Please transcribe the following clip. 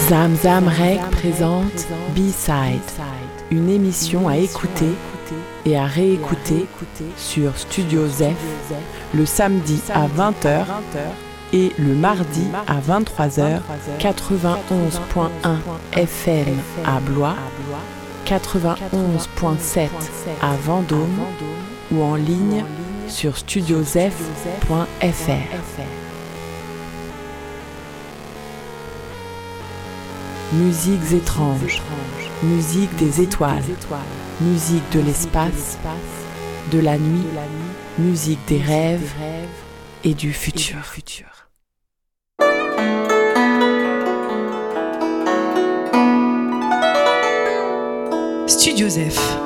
Zamzam Rec présente B-Side, une émission à écouter et à réécouter sur Studio Zef le samedi à 20h et le mardi à 23h, 91.1 FM à Blois, 91.7 à Vendôme ou en ligne sur studiozef.fr. Musiques étranges, musique des étoiles, musique de l'espace, de la nuit, musique des rêves et du futur. Studio Zef.